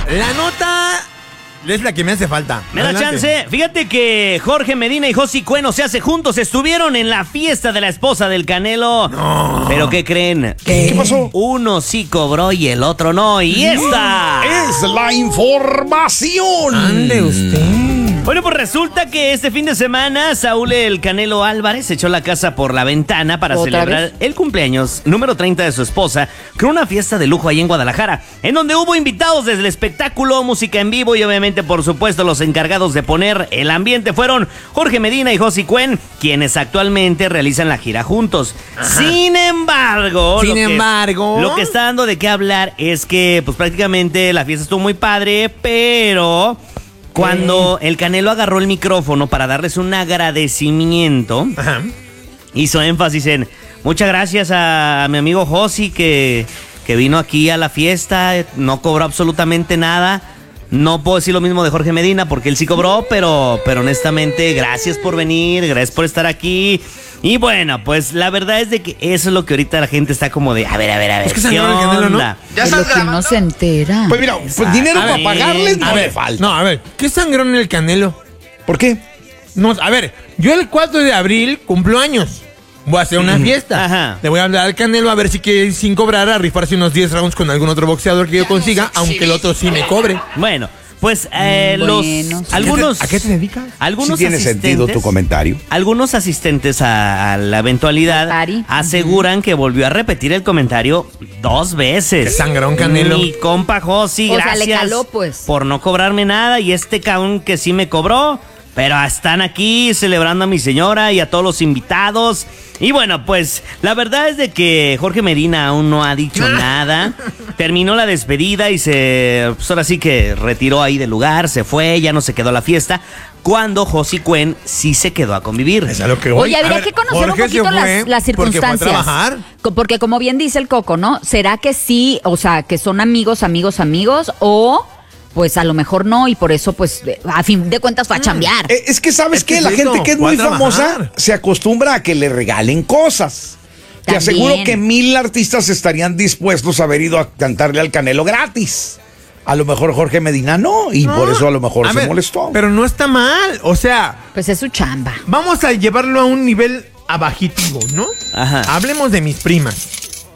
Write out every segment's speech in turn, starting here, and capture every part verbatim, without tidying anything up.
la nota es la que me hace falta. Me da chance. Fíjate que Jorge Medina y Josi Cuen, o sea, se juntos estuvieron en la fiesta de la esposa del Canelo. No. ¿Pero qué creen? ¿Qué, ¿Qué pasó? Uno sí cobró y el otro no. Y esta es la información. Ande usted. Bueno, pues resulta que este fin de semana Saúl el Canelo Álvarez echó la casa por la ventana para celebrar vez? el cumpleaños número treinta de su esposa con una fiesta de lujo ahí en Guadalajara, en donde hubo invitados desde el espectáculo, música en vivo y obviamente, por supuesto, los encargados de poner el ambiente fueron Jorge Medina y Josi Cuen, quienes actualmente realizan la gira juntos. Ajá. Sin embargo, Sin lo que, embargo, lo que está dando de qué hablar es que pues prácticamente la fiesta estuvo muy padre, pero cuando el Canelo agarró el micrófono para darles un agradecimiento, ajá, hizo énfasis en muchas gracias a, a mi amigo Josi que, que vino aquí a la fiesta, no cobró absolutamente nada. No puedo decir lo mismo de Jorge Medina porque él sí cobró, pero, pero honestamente gracias por venir, gracias por estar aquí. Y bueno, pues la verdad es de que eso es lo que ahorita la gente está como de, a ver, a ver, a ver, es que ¿qué onda? Canelo, ¿no? Ya de lo que no se entera. Pues mira, pues dinero para pagarles no le falta. No, a ver, ¿qué sangrón en el Canelo? ¿Por qué? No, a ver, yo el cuatro de abril cumplo años. Voy a hacer una fiesta. Ajá. Le voy a hablar al Canelo a ver si quiere sin cobrar a rifarse unos diez rounds con algún otro boxeador que yo consiga, aunque el otro sí me cobre. Bueno, pues eh, bueno, los algunos ¿a qué te dedicas? Algunos sí tiene sentido tu comentario. Algunos asistentes a, a la eventualidad aseguran uh-huh. que volvió a repetir el comentario dos veces. ¿Qué sangrón, Canelo? Mi compa Josi, gracias sea, le caló, pues. por no cobrarme nada y este cabrón que sí me cobró. Pero están aquí celebrando a mi señora y a todos los invitados. Y bueno, pues la verdad es de que Jorge Medina aún no ha dicho nada. Terminó la despedida y se, pues ahora sí que retiró ahí del lugar, se fue, ya no se quedó a la fiesta. Cuando Josi Cuen sí se quedó a convivir. Es a lo que voy. Oye, habría que conocer un poquito las, las circunstancias. Porque, fue a trabajar. porque como bien dice el Coco, ¿no? ¿Será que sí, o sea, que son amigos, amigos, amigos o... pues a lo mejor no, y por eso, pues, a fin de cuentas fue a chambear. Eh, es que, ¿sabes qué? La gente que es muy famosa se acostumbra a que le regalen cosas. Te aseguro que mil artistas estarían dispuestos a haber ido a cantarle al Canelo gratis. A lo mejor Jorge Medina no, y no, por eso a lo mejor a se ver, molestó. Pero no está mal, o sea... pues es su chamba. Vamos a llevarlo a un nivel abajitivo, ¿no? Ajá. Hablemos de mis primas,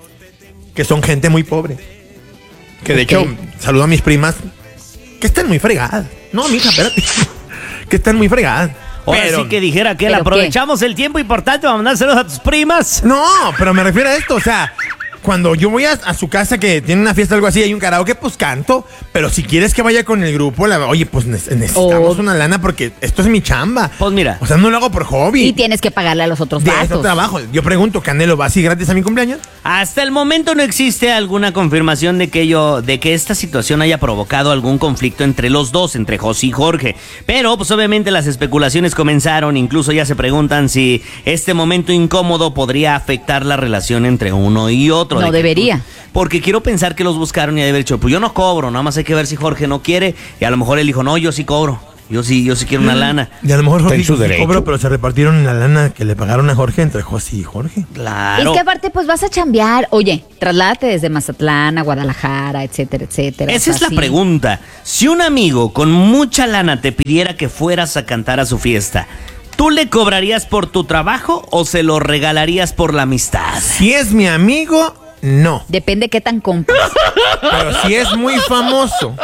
que son gente muy pobre. Que de okay. hecho, saludo a mis primas... que están muy fregadas. No, mija, espérate. Que están muy fregadas. Ahora sí que dijera que aprovechamos qué? el tiempo importante para mandárselos a tus primas. No, pero me refiero a esto, o sea... cuando yo voy a, a su casa que tiene una fiesta o algo así, hay un karaoke, pues canto. Pero si quieres que vaya con el grupo, la, oye, pues necesitamos oh. una lana porque esto es mi chamba. Pues mira. O sea, no lo hago por hobby. Y tienes que pagarle a los otros de datos. Esto trabajo. Yo pregunto, ¿Canelo va así gratis a mi cumpleaños? Hasta el momento no existe alguna confirmación de que yo, de que esta situación haya provocado algún conflicto entre los dos, entre Josi y Jorge. Pero, pues obviamente las especulaciones comenzaron. Incluso ya se preguntan si este momento incómodo podría afectar la relación entre uno y otro. No de debería. Que, porque quiero pensar que los buscaron y de haber dicho, pues yo no cobro, nada más hay que ver si Jorge no quiere. Y a lo mejor él dijo, no, yo sí cobro. Yo sí, yo sí quiero una lana. Y a lo mejor Jorge sí cobró, pero se repartieron la lana que le pagaron a Jorge entre Josi y Jorge. Claro. Es que aparte, pues vas a chambear. Oye, trasládate desde Mazatlán a Guadalajara, etcétera, etcétera. Esa es la pregunta. Si un amigo con mucha lana te pidiera que fueras a cantar a su fiesta, ¿tú le cobrarías por tu trabajo o se lo regalarías por la amistad? Si es mi amigo, no. Depende qué tan compras. Pero si es muy famoso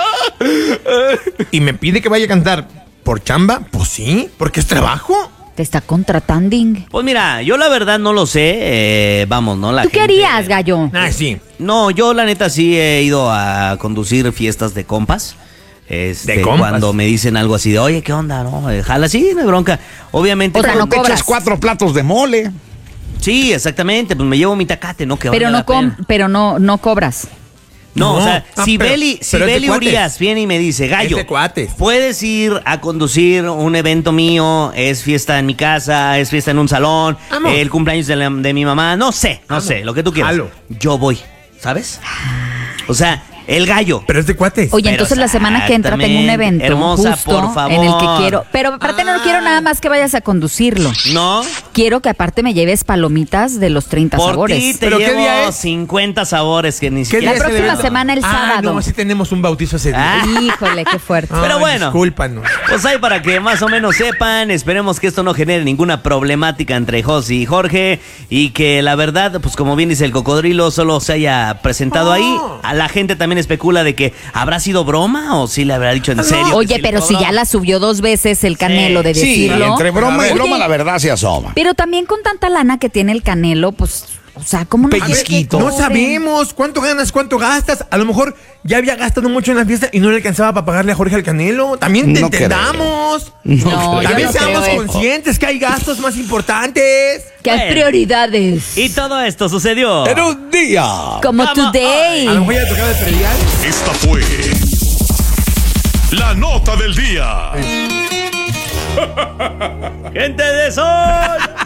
y me pide que vaya a cantar por chamba, pues sí, porque es trabajo. Te está contratando. Pues mira, yo la verdad no lo sé. Eh, vamos, ¿no? La ¿Tú qué gente... harías, gallo? Ah, sí. No, yo la neta sí he ido a conducir fiestas de compas. Este, ¿De compas? Cuando me dicen algo así de, oye, ¿qué onda? No, jala, sí, no hay bronca. Obviamente. O sea, no te echas cuatro platos de mole. Sí, exactamente, pues me llevo mi tacate, ¿no? Que pero no com pero no, no cobras. No, no, o sea, ah, si pero, Beli, si pero Beli Urias viene y me dice, Gallo, puedes ir a conducir un evento mío, es fiesta en mi casa, es fiesta en un salón, Amo. el cumpleaños de, la, de mi mamá, no sé, no Amo. sé, lo que tú quieras. Halo. Yo voy, ¿sabes? O sea, el gallo. Pero es de cuates. Oye, Pero entonces la semana que entra tengo un evento hermosa, justo por favor. en el que quiero, pero aparte ah. no quiero nada más que vayas a conducirlo. ¿No? Quiero que aparte me lleves palomitas de los treinta por sabores. Ti te ¿Pero llevo qué día es? cincuenta sabores que ni siquiera. La próxima semana el ah, sábado. No, sí tenemos un bautizo ese día. Ah. Híjole, qué fuerte. Pero Ay, bueno, discúlpanos. Pues ahí para que más o menos sepan, esperemos que esto no genere ninguna problemática entre Josi y Jorge y que la verdad, pues como bien dice el cocodrilo, solo se haya presentado oh. ahí. A la gente también especula de que habrá sido broma o si le habrá dicho en serio. Oye, si pero si ya la subió dos veces el Canelo sí. de decirlo. Sí, entre broma y Oye, broma la verdad se asoma. Pero también con tanta lana que tiene el Canelo, pues... O sea, ¿cómo no Pellizquito. No sabemos cuánto ganas, cuánto gastas. A lo mejor ya había gastado mucho en la fiesta y no le alcanzaba para pagarle a Jorge al Canelo. También te no entendamos. No, no También no seamos creo conscientes eso. Que hay gastos más importantes. Que hay prioridades. Y todo esto sucedió en un día. Como Come today. A lo mejor ya tocaba de predial. Esta fue la nota del día. ¡Gente de sol!